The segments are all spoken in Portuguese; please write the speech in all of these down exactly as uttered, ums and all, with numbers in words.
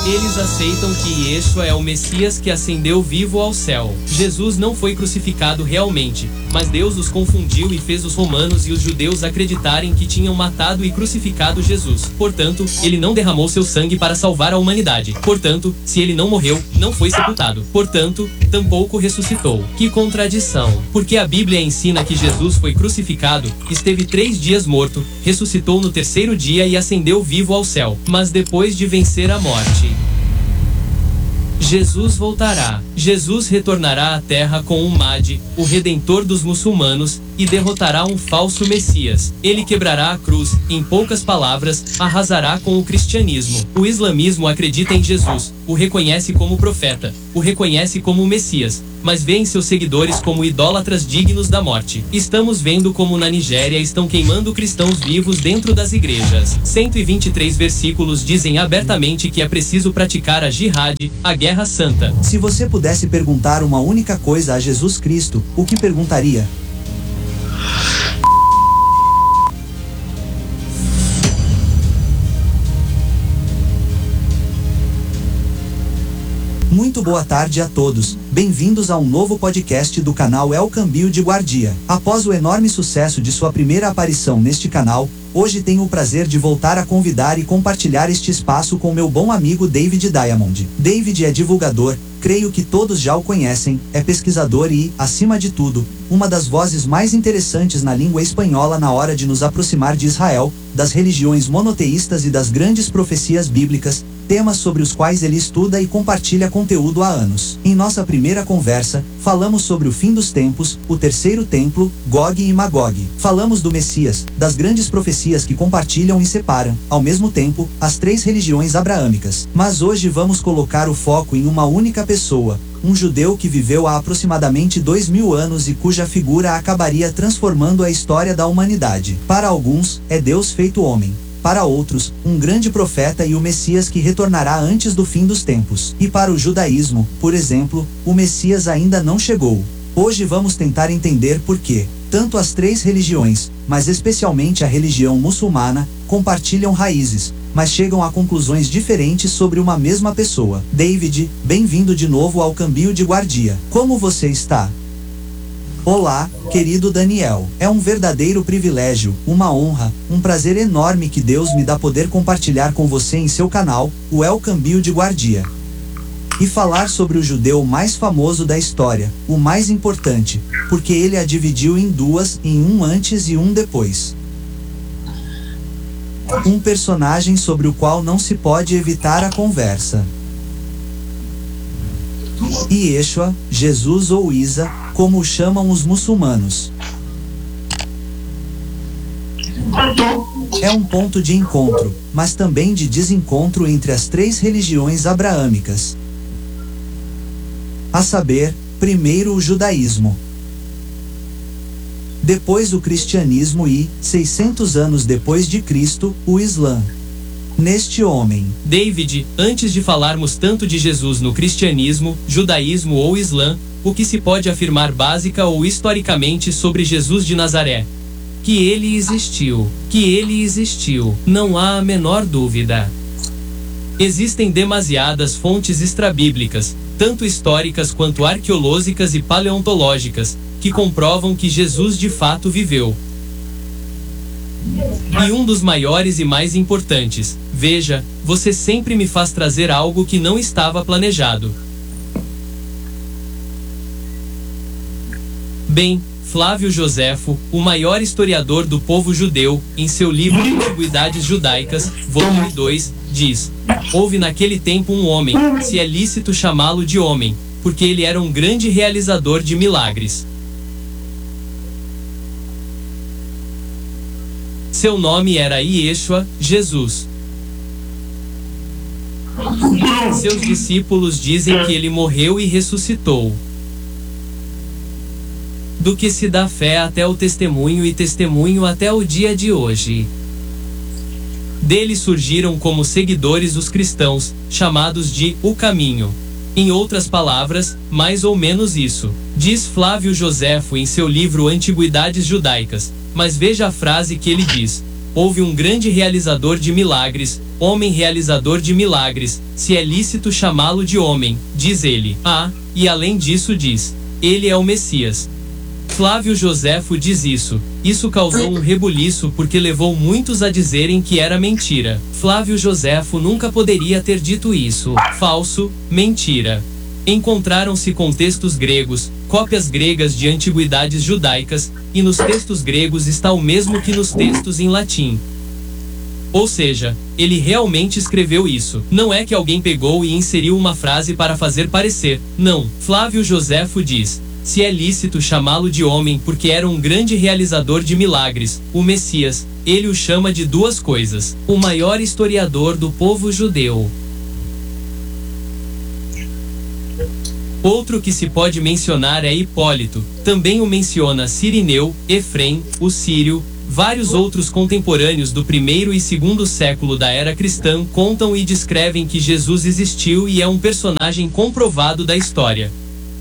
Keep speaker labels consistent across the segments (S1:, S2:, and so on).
S1: Eles aceitam que Yeshua é o Messias que ascendeu vivo ao céu. Jesus não foi crucificado realmente, mas Deus os confundiu e fez os romanos e os judeus acreditarem que tinham matado e crucificado Jesus. Portanto, ele não derramou seu sangue para salvar a humanidade. Portanto, se ele não morreu, não foi sepultado. Portanto, tampouco ressuscitou. Que contradição! Porque a Bíblia ensina que Jesus foi crucificado, esteve três dias morto, ressuscitou no terceiro dia e ascendeu vivo ao céu, mas depois de vencer a morte. Jesus voltará. Jesus retornará à terra com um Mahdi, o redentor dos muçulmanos, e derrotará um falso Messias. Ele quebrará a cruz, em poucas palavras, arrasará com o cristianismo. O islamismo acredita em Jesus, o reconhece como profeta, o reconhece como Messias, mas vê em seus seguidores como idólatras dignos da morte. Estamos vendo como na Nigéria estão queimando cristãos vivos dentro das igrejas. cento e vinte e três versículos dizem abertamente que é preciso praticar a jihad, a guerra santa.
S2: Se você pudesse perguntar uma única coisa a Jesus Cristo, o que perguntaria? Muito boa tarde a todos, bem-vindos a um novo podcast do canal El Cambio de Guardia. Após o enorme sucesso de sua primeira aparição neste canal, hoje tenho o prazer de voltar a convidar e compartilhar este espaço com meu bom amigo David Diamond. David é divulgador, creio que todos já o conhecem, é pesquisador e, acima de tudo, uma das vozes mais interessantes na língua espanhola na hora de nos aproximar de Israel, das religiões monoteístas e das grandes profecias bíblicas, temas sobre os quais ele estuda e compartilha conteúdo há anos. Em nossa primeira conversa, falamos sobre o fim dos tempos, o terceiro templo, Gog e Magog. Falamos do Messias, das grandes profecias que compartilham e separam, ao mesmo tempo, as três religiões abraâmicas. Mas hoje vamos colocar o foco em uma única pessoa, um judeu que viveu há aproximadamente dois mil anos e cuja figura acabaria transformando a história da humanidade. Para alguns, é Deus feito homem. Para outros, um grande profeta e o Messias que retornará antes do fim dos tempos. E para o judaísmo, por exemplo, o Messias ainda não chegou. Hoje vamos tentar entender por que tanto as três religiões, mas especialmente a religião muçulmana, compartilham raízes, mas chegam a conclusões diferentes sobre uma mesma pessoa. David, bem-vindo de novo ao Cambio de Guardia. Como você está? Olá, querido Daniel. É um verdadeiro privilégio, uma honra, um prazer enorme que Deus me dá poder compartilhar com você em seu canal, o El Cambio de Guardia. E falar sobre o judeu mais famoso da história, o mais importante, porque ele a dividiu em duas, em um antes e um depois. Um personagem sobre o qual não se pode evitar a conversa. Yeshua, Jesus ou Isa, como o chamam os muçulmanos. É um ponto de encontro, mas também de desencontro entre as três religiões abraâmicas. A saber, primeiro o judaísmo, depois o cristianismo e, seiscentos anos depois de Cristo, o Islã. Neste homem.
S1: David, antes de falarmos tanto de Jesus no cristianismo, judaísmo ou Islã, o que se pode afirmar básica ou historicamente sobre Jesus de Nazaré? Que ele existiu. Que ele existiu. Não há a menor dúvida. Existem demasiadas fontes extrabíblicas, tanto históricas quanto arqueológicas e paleontológicas, que comprovam que Jesus de fato viveu. E um dos maiores e mais importantes, veja, você sempre me faz trazer algo que não estava planejado. Bem, Flávio Joséfo, o maior historiador do povo judeu, em seu livro Antiguidades Judaicas, volume dois, diz: houve naquele tempo um homem, se é lícito chamá-lo de homem, porque ele era um grande realizador de milagres. Seu nome era Yeshua, Jesus. Seus discípulos dizem que ele morreu e ressuscitou. Do que se dá fé até o testemunho e testemunho até o dia de hoje. Dele surgiram como seguidores os cristãos, chamados de o caminho. Em outras palavras, mais ou menos isso, diz Flávio Joséfo em seu livro Antiguidades Judaicas. Mas veja a frase que ele diz: houve um grande realizador de milagres, homem realizador de milagres, se é lícito chamá-lo de homem, diz ele. Ah, e além disso diz, ele é o Messias. Flávio Joséfo diz isso. Isso causou um rebuliço porque levou muitos a dizerem que era mentira. Flávio Joséfo nunca poderia ter dito isso. Falso, mentira. Encontraram-se com textos gregos, cópias gregas de antiguidades judaicas, e nos textos gregos está o mesmo que nos textos em latim. Ou seja, ele realmente escreveu isso. Não é que alguém pegou e inseriu uma frase para fazer parecer. Não. Flávio Joséfo diz: se é lícito chamá-lo de homem porque era um grande realizador de milagres, o Messias, ele o chama de duas coisas: o maior historiador do povo judeu. Outro que se pode mencionar é Hipólito, também o menciona Cirineu, Efrem, o Sírio. Vários outros contemporâneos do primeiro e segundo século da era cristã contam e descrevem que Jesus existiu e é um personagem comprovado da história.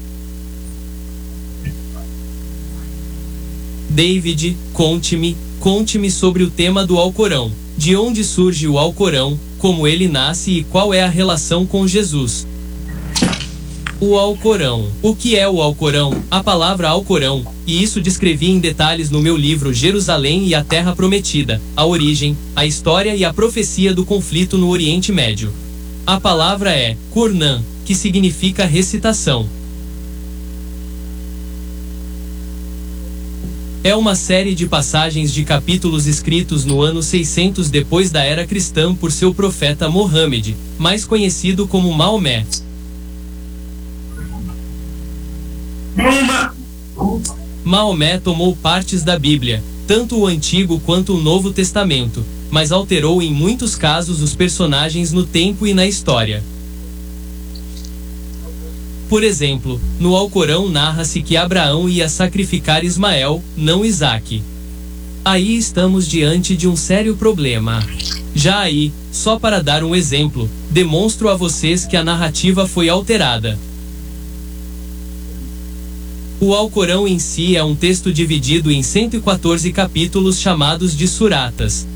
S1: David, conte-me, conte-me sobre o tema do Alcorão. De onde surge o Alcorão, como ele nasce e qual é a relação com Jesus? O Alcorão. O que é o Alcorão? A palavra Alcorão, e isso descrevi em detalhes no meu livro Jerusalém e a Terra Prometida, a origem, a história e a profecia do conflito no Oriente Médio. A palavra é Qur'an, que significa recitação. É uma série de passagens de capítulos escritos no ano seiscentos depois da era cristã por seu profeta Mohammed, mais conhecido como Maomé. Maomé tomou partes da Bíblia, tanto o Antigo quanto o Novo Testamento, mas alterou em muitos casos os personagens no tempo e na história. Por exemplo, no Alcorão narra-se que Abraão ia sacrificar Ismael, não Isaque. Aí estamos diante de um sério problema. Já aí, só para dar um exemplo, demonstro a vocês que a narrativa foi alterada. O Alcorão em si é um texto dividido em cento e quatorze capítulos chamados de suratas.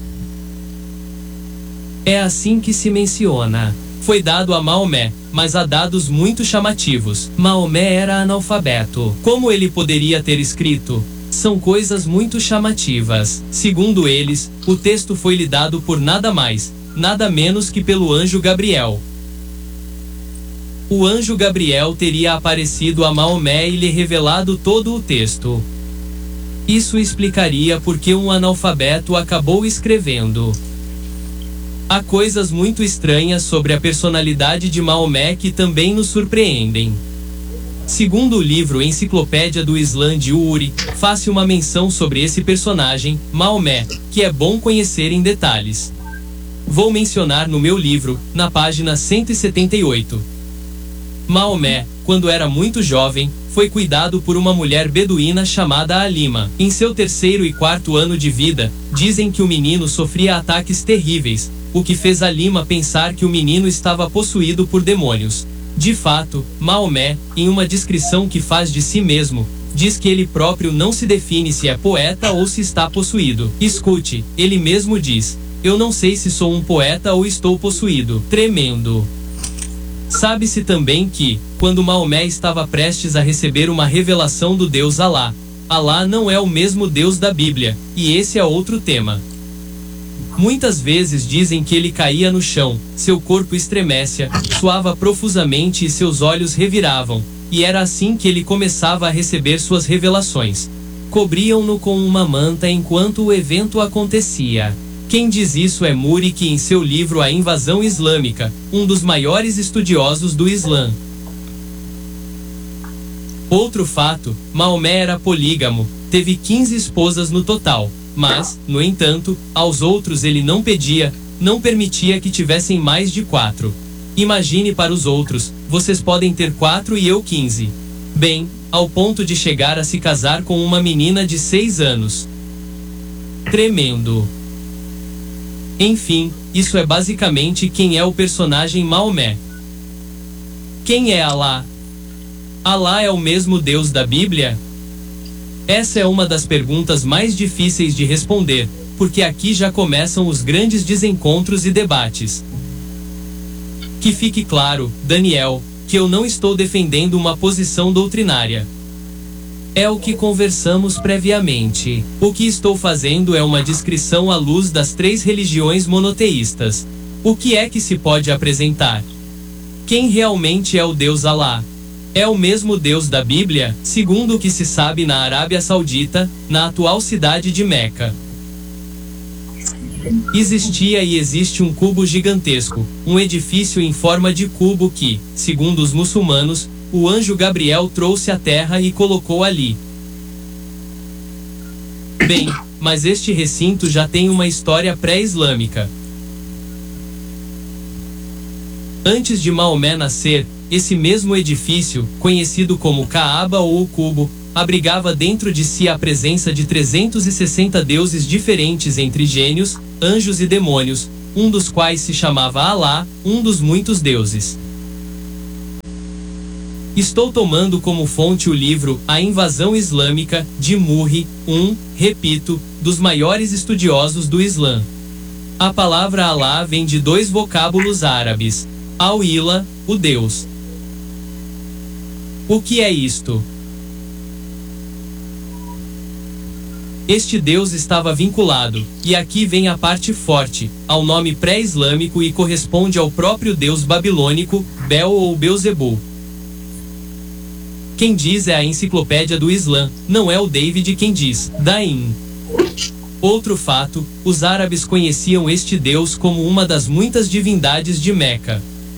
S1: É assim que se menciona. Foi dado a Maomé, mas há dados muito chamativos. Maomé era analfabeto. Como ele poderia ter escrito? São coisas muito chamativas. Segundo eles, o texto foi lhe dado por nada mais, nada menos que pelo anjo Gabriel. O anjo Gabriel teria aparecido a Maomé e lhe revelado todo o texto. Isso explicaria por que um analfabeto acabou escrevendo. Há coisas muito estranhas sobre a personalidade de Maomé que também nos surpreendem. Segundo o livro Enciclopédia do Islã de Uri, faz-se uma menção sobre esse personagem, Maomé, que é bom conhecer em detalhes. Vou mencionar no meu livro, na página cento e setenta e oito. Maomé, quando era muito jovem, foi cuidado por uma mulher beduína chamada Alima. Em seu terceiro e quarto ano de vida, dizem que o menino sofria ataques terríveis, o que fez Alima pensar que o menino estava possuído por demônios. De fato, Maomé, em uma descrição que faz de si mesmo, diz que ele próprio não se define se é poeta ou se está possuído. Escute, ele mesmo diz: eu não sei se sou um poeta ou estou possuído. Tremendo. Sabe-se também que, quando Maomé estava prestes a receber uma revelação do Deus Alá, Alá não é o mesmo Deus da Bíblia, e esse é outro tema. Muitas vezes dizem que ele caía no chão, seu corpo estremecia, suava profusamente e seus olhos reviravam, e era assim que ele começava a receber suas revelações. Cobriam-no com uma manta enquanto o evento acontecia. Quem diz isso é Muriqui em seu livro A Invasão Islâmica, um dos maiores estudiosos do Islã. Outro fato, Maomé era polígamo, teve quinze esposas no total, mas, no entanto, aos outros ele não pedia, não permitia que tivessem mais de quatro. Imagine para os outros, vocês podem ter quatro e eu quinze. Bem, ao ponto de chegar a se casar com uma menina de seis anos. Tremendo. Enfim, isso é basicamente quem é o personagem Maomé. Quem é Alá? Alá é o mesmo Deus da Bíblia? Essa é uma das perguntas mais difíceis de responder, porque aqui já começam os grandes desencontros e debates. Que fique claro, Daniel, que eu não estou defendendo uma posição doutrinária. É o que conversamos previamente. O que estou fazendo é uma descrição à luz das três religiões monoteístas. O que é que se pode apresentar? Quem realmente é o Deus Alá? É o mesmo Deus da Bíblia, segundo o que se sabe na Arábia Saudita, na atual cidade de Meca. Existia e existe um cubo gigantesco, um edifício em forma de cubo que, segundo os muçulmanos, o anjo Gabriel trouxe à terra e colocou ali. Bem, mas este recinto já tem uma história pré-islâmica. Antes de Maomé nascer, esse mesmo edifício, conhecido como Kaaba ou o Cubo, abrigava dentro de si a presença de trezentos e sessenta deuses diferentes entre gênios, anjos e demônios, um dos quais se chamava Alá, um dos muitos deuses. Estou tomando como fonte o livro A Invasão Islâmica, de Murri, um, repito, dos maiores estudiosos do Islã. A palavra Alá vem de dois vocábulos árabes, Al-Ila, o Deus. O que é isto? Este Deus estava vinculado, e aqui vem a parte forte, ao nome pré-islâmico e corresponde ao próprio Deus babilônico, Bel ou Belzebu. Quem diz é a Enciclopédia do Islã, não é o David quem diz, Daim. Outro fato, os árabes conheciam este Deus como uma das muitas divindades de Meca.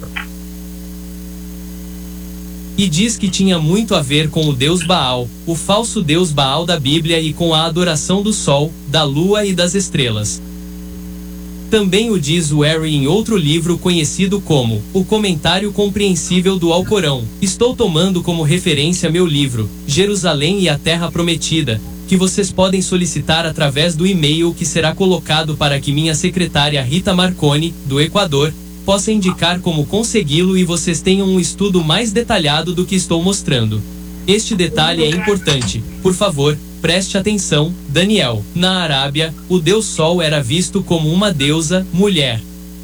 S1: E diz que tinha muito a ver com o deus Baal, o falso deus Baal da Bíblia e com a adoração do sol, da lua e das estrelas. Também o diz o Harry em outro livro conhecido como O Comentário Compreensível do Alcorão. Estou tomando como referência meu livro, Jerusalém e a Terra Prometida, que vocês podem solicitar através do e-mail que será colocado para que minha secretária Rita Marconi, do Equador, possa indicar como consegui-lo e vocês tenham um estudo mais detalhado do que estou mostrando. Este detalhe é importante, por favor, preste atenção, Daniel. Na Arábia, o deus Sol era visto como uma deusa, mulher.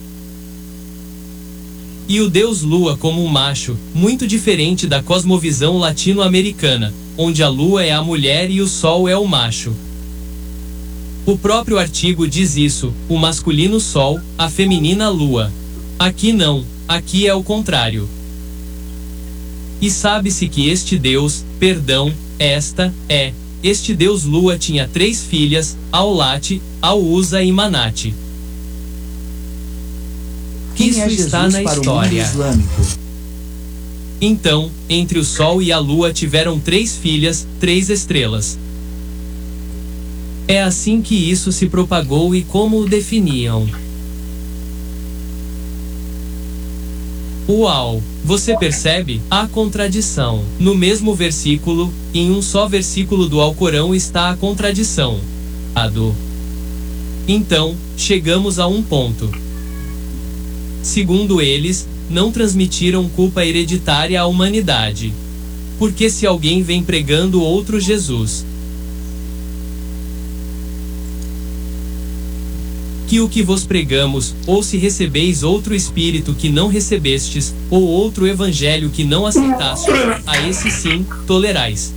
S1: E o deus Lua como um macho, muito diferente da cosmovisão latino-americana, onde a Lua é a mulher e o Sol é o macho. O próprio artigo diz isso, o masculino Sol, a feminina Lua. Aqui não, aqui é o contrário. E sabe-se que este Deus, perdão, esta, é, este Deus Lua tinha três filhas, Aulat, Ausa e Manate.
S2: Quem
S1: Isso
S2: é Jesus
S1: está na
S2: para
S1: história.
S2: o mundo islâmico?
S1: Então, entre o Sol e a Lua tiveram três filhas, três estrelas. É assim que isso se propagou e como o definiam. Uau! Você percebe? A contradição. No mesmo versículo, em um só versículo do Alcorão está a contradição. Ado. Então, chegamos a um ponto. Segundo eles, não transmitiram culpa hereditária à humanidade. Porque se alguém vem pregando outro Jesus, que o que vos pregamos, ou se recebeis outro espírito que não recebestes, ou outro evangelho que não aceitastes, a esse sim, tolerais.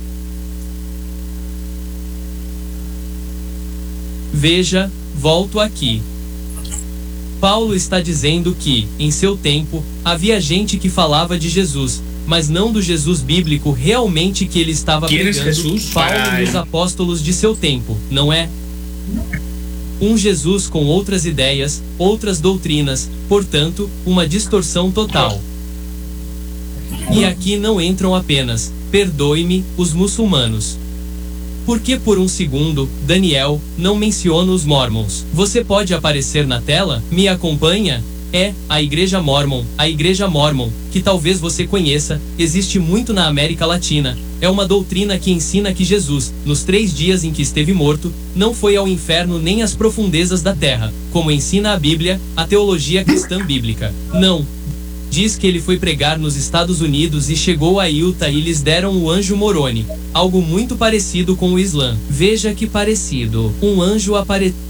S1: Veja, volto aqui. Paulo está dizendo que, em seu tempo, havia gente que falava de Jesus, mas não do Jesus bíblico realmente que ele estava pregando, Paulo e os apóstolos de seu tempo, não é? Um Jesus com outras ideias, outras doutrinas, portanto, uma distorção total. E aqui não entram apenas, perdoe-me, os muçulmanos. Porque por um segundo, Daniel, não menciona os Mormons. Você pode aparecer na tela? Me acompanha? É, a Igreja Mormon, a Igreja Mormon, que talvez você conheça, existe muito na América Latina. É uma doutrina que ensina que Jesus, nos três dias em que esteve morto, não foi ao inferno nem às profundezas da terra, como ensina a Bíblia, a teologia cristã bíblica. Não. Diz que ele foi pregar nos Estados Unidos e chegou a Utah e lhes deram o anjo Moroni, algo muito parecido com o Islã. Veja que parecido. Um anjo apareceu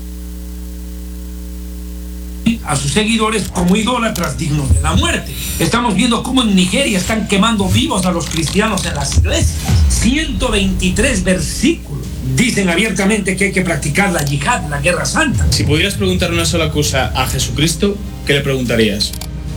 S3: a sus seguidores como idólatras dignos de la muerte. Estamos viendo cómo en Nigeria están quemando vivos a los cristianos en las iglesias. ciento veintitrés versículos dicen abiertamente que hay que practicar la yihad, la guerra santa.
S4: Si pudieras preguntar una sola cosa a Jesucristo, ¿qué le preguntarías?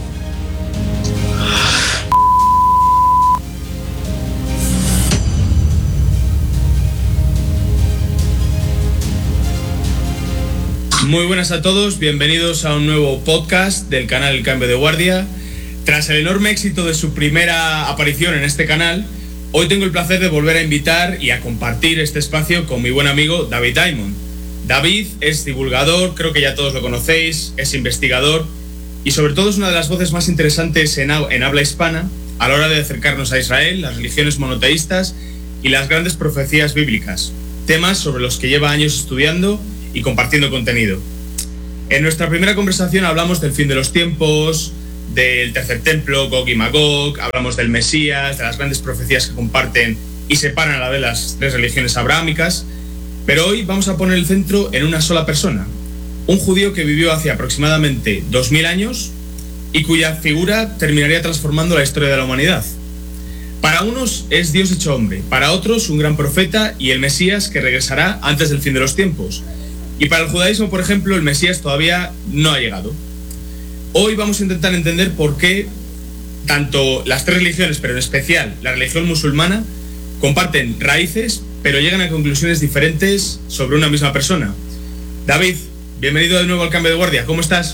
S4: Muy buenas a todos, bienvenidos a un nuevo podcast del canal El Cambio de Guardia. Tras el enorme éxito de su primera aparición en este canal, hoy tengo el placer de volver a invitar y a compartir este espacio con mi buen amigo David Diamond. David es divulgador, creo que ya todos lo conocéis, es investigador y sobre todo es una de las voces más interesantes en, en habla hispana a la hora de acercarnos a Israel, las religiones monoteístas y las grandes profecías bíblicas, temas sobre los que lleva años estudiando y compartiendo contenido. En nuestra primera conversación hablamos del fin de los tiempos, del tercer templo, Gog y Magog, hablamos del Mesías, de las grandes profecías que comparten y separan a la vez las tres religiones abrahámicas, pero hoy vamos a poner el centro en una sola persona, un judío que vivió hace aproximadamente dos mil años y cuya figura terminaría transformando la historia de la humanidad. Para unos es Dios hecho hombre, para otros un gran profeta y el Mesías que regresará antes del fin de los tiempos. Y para el judaísmo, por ejemplo, el Mesías todavía no ha llegado. Hoy vamos a intentar entender por qué tanto las tres religiones, pero en especial la religión musulmana, comparten raíces, pero llegan a conclusiones diferentes sobre una misma persona. David, bienvenido de nuevo al Cambio de Guardia. ¿Cómo estás?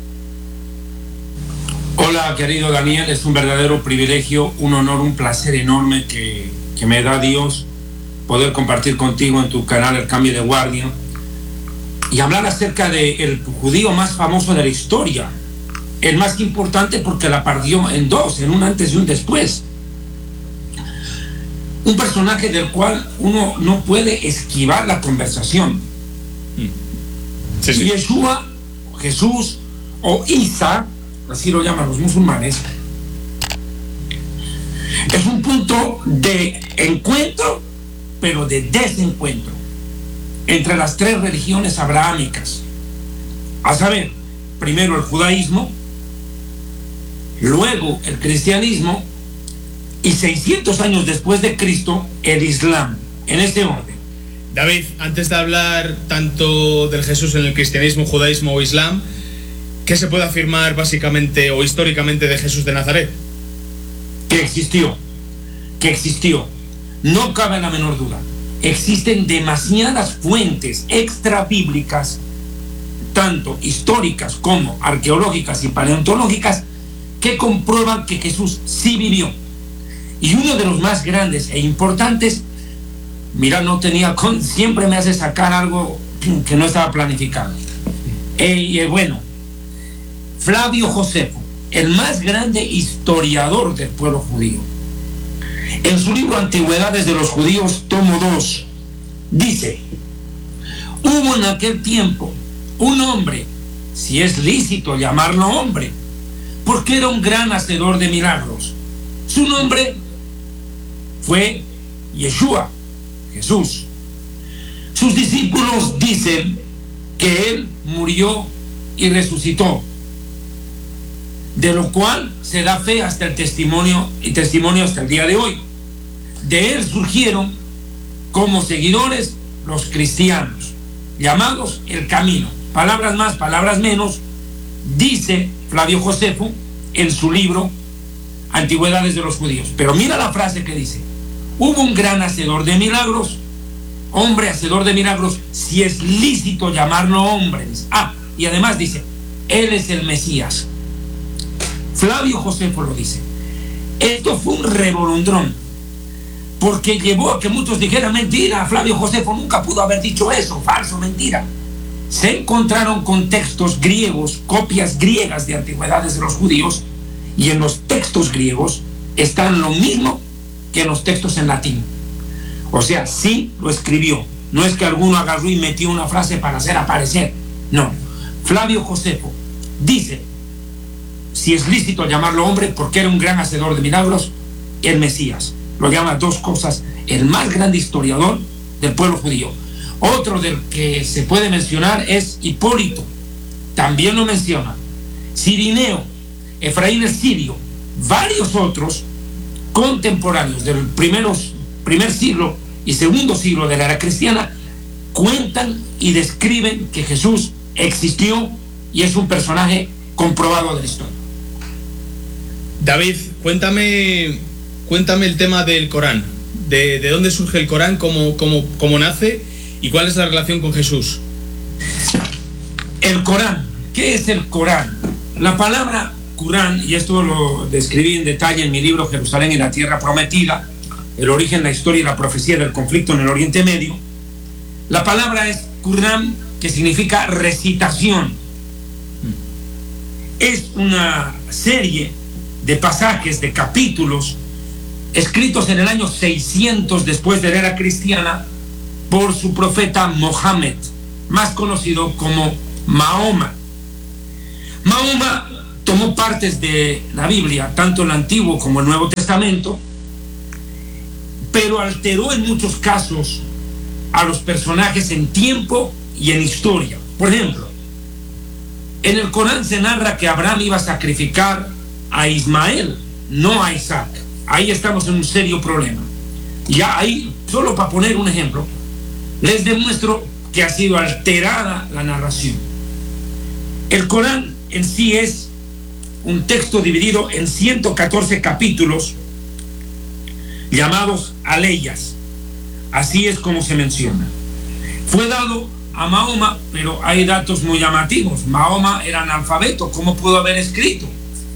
S3: Hola, querido Daniel. Es un verdadero privilegio, un honor, un placer enorme que, que me da Dios poder compartir contigo en tu canal El Cambio de Guardia y hablar acerca del judío más famoso de la historia, el más importante porque la partió en dos, en un antes y un después. Un personaje del cual uno no puede esquivar la conversación. Sí, sí. Yeshua, Jesús o Isa, así lo llaman los musulmanes, es un punto de encuentro, pero de desencuentro entre las tres religiones abrahámicas, a saber, primero el judaísmo, luego el cristianismo y seiscientos años después de Cristo el Islam, en este orden.
S4: David, antes de hablar tanto del Jesús en el cristianismo, judaísmo o islam, ¿qué se puede afirmar básicamente o históricamente de Jesús de Nazaret?
S3: Que existió, que existió, no cabe la menor duda. Existen demasiadas fuentes extrabíblicas, tanto históricas como arqueológicas y paleontológicas, que comprueban que Jesús sí vivió. Y uno de los más grandes e importantes, mira, no tenía, con, siempre me hace sacar algo que no estaba planificado. Y eh, bueno, Flavio Josefo, el más grande historiador del pueblo judío, en su libro Antigüedades de los Judíos, tomo dos, dice: hubo en aquel tiempo un hombre, si es lícito llamarlo hombre, porque era un gran hacedor de milagros. Su nombre fue Yeshua, Jesús. Sus discípulos dicen que él murió y resucitó, de lo cual se da fe hasta el testimonio y testimonio hasta el día de hoy. De él surgieron como seguidores los cristianos, llamados el camino. Palabras más, palabras menos, dice Flavio Josefo en su libro Antigüedades de los Judíos. Pero mira la frase que dice: hubo un gran hacedor de milagros, hombre hacedor de milagros, si es lícito llamarlo hombre. Ah, y además dice, él es el Mesías. Flavio Josefo lo dice. Esto fue un revolondrón, porque llevó a que muchos dijeran: mentira, Flavio Josefo nunca pudo haber dicho eso, falso, mentira. Se encontraron con textos griegos, copias griegas de Antigüedades de los Judíos, y en los textos griegos están lo mismo que en los textos en latín. O sea, sí lo escribió. No es que alguno agarró y metió una frase para hacer aparecer. No. Flavio Josefo dice: si es lícito llamarlo hombre, porque era un gran hacedor de milagros, el Mesías. Lo llama dos cosas, el más grande historiador del pueblo judío. Otro del que se puede mencionar es Hipólito, también lo menciona. Cirineo, Efraín el Sirio, varios otros contemporáneos del primeros, primer siglo y segundo siglo de la era cristiana cuentan y describen que Jesús existió y es un personaje comprobado de la historia.
S4: David, cuéntame, cuéntame el tema del Corán. De, de dónde surge el Corán, cómo, cómo, cómo nace y cuál es la relación con Jesús.
S3: El Corán. ¿Qué es el Corán? La palabra Corán, y esto lo describí en detalle en mi libro Jerusalén y la Tierra Prometida, el origen, la historia y la profecía del conflicto en el Oriente Medio. La palabra es Corán, que significa recitación. Es una serie de pasajes, de capítulos, escritos en el año seiscientos después de la era cristiana por su profeta Mohammed, más conocido como Mahoma. Mahoma tomó partes de la Biblia, tanto el Antiguo como el Nuevo Testamento, pero alteró en muchos casos a los personajes en tiempo y en historia. Por ejemplo, en el Corán se narra que Abraham iba a sacrificar a Ismael, no a Isaac. Ahí estamos en un serio problema. Ya ahí, solo para poner un ejemplo, les demuestro que ha sido alterada la narración. El Corán en sí es un texto dividido en ciento catorce capítulos llamados aleyas. Así es como se menciona. Fue dado a Mahoma, pero hay datos muy llamativos. Mahoma era analfabeto, ¿cómo pudo haber escrito?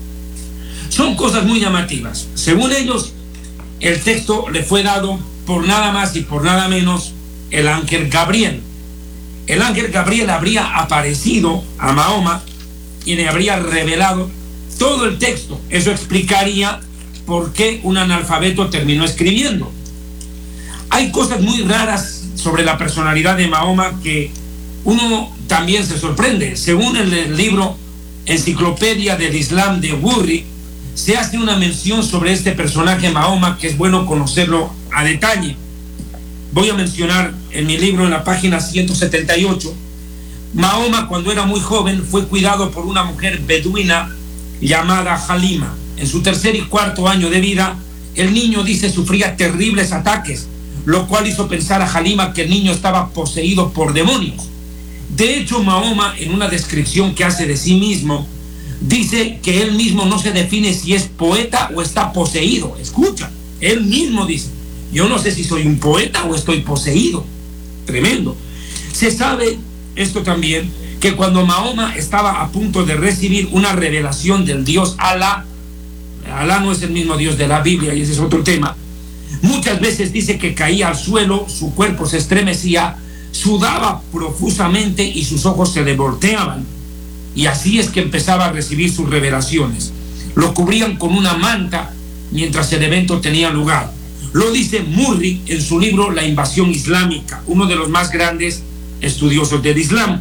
S3: Son cosas muy llamativas. Según ellos, el texto le fue dado por nada más y por nada menos el ángel Gabriel. El ángel Gabriel habría aparecido a Mahoma y le habría revelado todo el texto. Eso explicaría por qué un analfabeto terminó escribiendo. Hay cosas muy raras sobre la personalidad de Mahoma que uno también se sorprende. Según el libro Enciclopedia del Islam de Burri, se hace una mención sobre este personaje Mahoma que es bueno conocerlo a detalle. Voy a mencionar en mi libro en la página ciento setenta y ocho. Mahoma, cuando era muy joven, fue cuidado por una mujer beduina llamada Halima. En su tercer y cuarto año de vida, el niño, dice, sufría terribles ataques, lo cual hizo pensar a Halima que el niño estaba poseído por demonios. De hecho, Mahoma, en una descripción que hace de sí mismo, dice que él mismo no se define si es poeta o está poseído. Escucha, él mismo dice: yo no sé si soy un poeta o estoy poseído. Tremendo. Se sabe esto también, que cuando Mahoma estaba a punto de recibir una revelación del Dios Alá, Alá no es el mismo Dios de la Biblia y ese es otro tema, muchas veces dice que caía al suelo, su cuerpo se estremecía, sudaba profusamente y sus ojos se le volteaban. Y así es que empezaba a recibir sus revelaciones. Lo cubrían con una manta mientras el evento tenía lugar. Lo dice Murri en su libro La invasión islámica, uno de los más grandes estudiosos del Islam.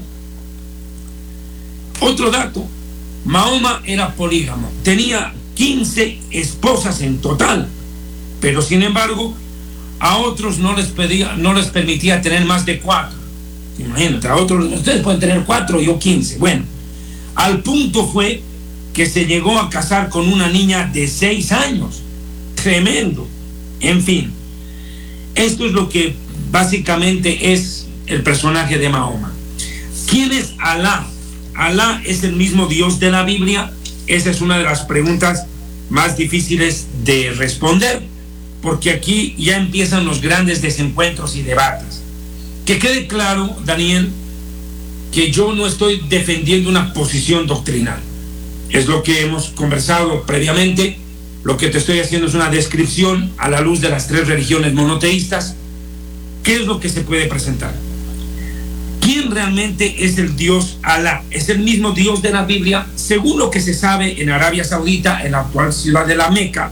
S3: Otro dato: Mahoma era polígamo, tenía quince esposas en total, pero sin embargo a otros no les pedía, no les permitía tener más de cuatro. Imagínate, a otros: ustedes pueden tener cuatro, yo quince. Bueno, al punto fue que se llegó a casar con una niña de seis años. Tremendo. En fin, esto es lo que básicamente es el personaje de Mahoma. ¿Quién es Alá? ¿Alá es el mismo Dios de la Biblia? Esa es una de las preguntas más difíciles de responder, porque aquí ya empiezan los grandes desencuentros y debates. Que quede claro, Daniel, que yo no estoy defendiendo una posición doctrinal. Es lo que hemos conversado previamente. Lo que te estoy haciendo es una descripción a la luz de las tres religiones monoteístas. ¿Qué es lo que se puede presentar? ¿Quién realmente es el Dios Alá? ¿Es el mismo Dios de la Biblia? Según lo que se sabe, en Arabia Saudita, en la actual ciudad de la Meca,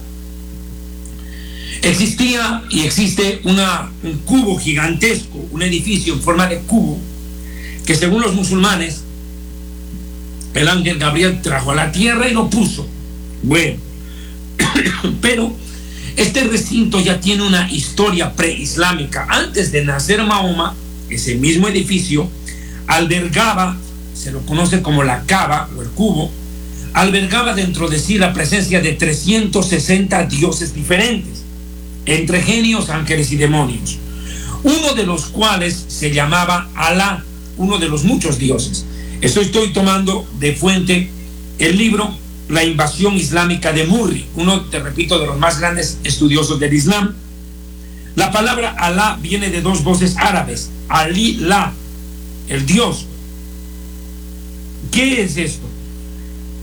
S3: existía y existe una, un cubo gigantesco, un edificio en forma de cubo, que según los musulmanes el ángel Gabriel trajo a la tierra y lo puso. Bueno, pero este recinto ya tiene una historia preislámica. Antes de nacer Mahoma, ese mismo edificio albergaba, se lo conoce como la Cava o el Cubo, albergaba dentro de sí la presencia de trescientos sesenta dioses diferentes, entre genios, ángeles y demonios, uno de los cuales se llamaba Alá, uno de los muchos dioses. Esto estoy tomando de fuente el libro La invasión islámica de Murri, uno, te repito, de los más grandes estudiosos del Islam. La palabra Alá viene de dos voces árabes, Ali-La, el Dios. ¿Qué es esto?